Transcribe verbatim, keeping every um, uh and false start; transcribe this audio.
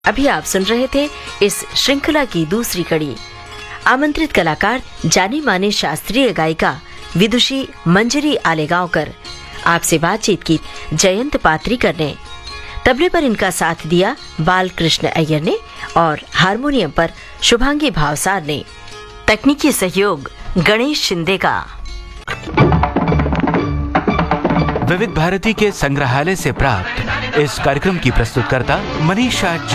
अभी आप सुन रहे थे इस श्रृंखला की दूसरी कड़ी। आमंत्रित कलाकार जानी मानी शास्त्रीय गायिका विदुषी मंजरी आलेगांवकर। आपसे बातचीत की जयंत पात्रीकर ने। तबले पर इनका साथ दिया बालकृष्ण अय्यर ने और हारमोनियम पर शुभांगी भावसार ने। तकनीकी सहयोग गणेश शिंदे का। विविध भारती के संग्रहालय से प्राप्त इस कार्यक्रम की प्रस्तुतकर्ता मनीषा।